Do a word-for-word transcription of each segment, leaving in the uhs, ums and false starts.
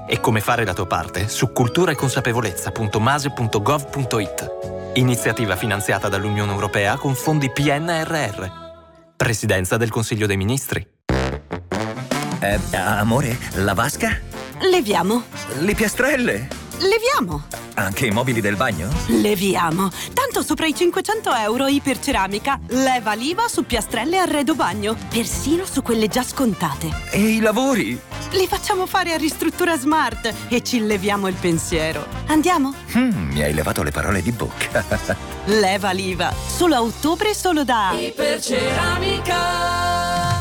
e come fare la tua parte su cultura e consapevolezza punto mase punto gov punto it. Iniziativa finanziata dall'Unione Europea con fondi P N R R. Presidenza del Consiglio dei Ministri. Eh, amore, la vasca? Leviamo. Le piastrelle? Leviamo. Anche i mobili del bagno? Leviamo. Tanto sopra i cinquecento euro Iperceramica. Leva l'I V A su piastrelle e arredo bagno. Persino su quelle già scontate. E i lavori? Li facciamo fare a Ristruttura Smart e ci leviamo il pensiero. Andiamo? Mm, mi hai levato le parole di bocca. Leva l'I V A. Solo a ottobre, solo da Iperceramica.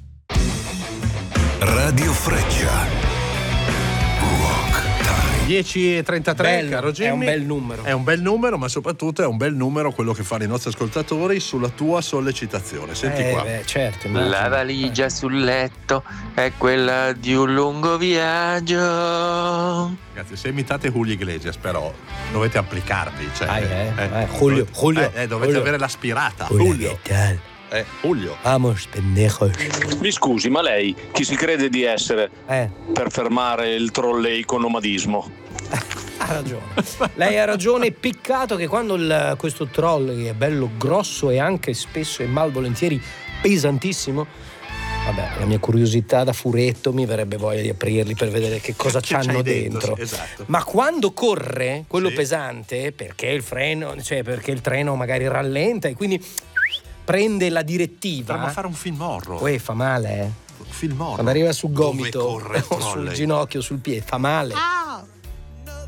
Radio Freccia. dieci e trentatré, Bello, caro Jimmy. è un bel numero. È un bel numero, ma soprattutto è un bel numero quello che fanno i nostri ascoltatori sulla tua sollecitazione. Senti eh, qua. Beh, certo, immagino. La valigia sul letto è quella di un lungo viaggio. Ragazzi, se imitate Julio Iglesias, però dovete applicarvi. Cioè, Ah, eh, eh, eh, Julio, dovete, Julio, eh, dovete Julio. avere l'aspirata. Julio, Julio. ¿qué tal? Eh, Julio. Vamos, pendejos. Mi scusi, ma lei chi si crede di essere Eh, per fermare il trolleico nomadismo? ha ragione. Lei ha ragione, peccato che quando il, questo troll che è bello grosso e anche spesso e malvolentieri pesantissimo, vabbè, la mia curiosità da furetto mi verrebbe voglia di aprirli per vedere che cosa Che c'hanno c'hai dentro. dentro, esatto. Ma quando corre, quello Sì. pesante, perché il freno, cioè perché il treno magari rallenta e quindi prende la direttiva. Dovremmo fare un film horror. Poi fa male, eh. Un film horror. Quando arriva sul Dove gomito corre il o sul trolley. ginocchio, sul piede, fa male.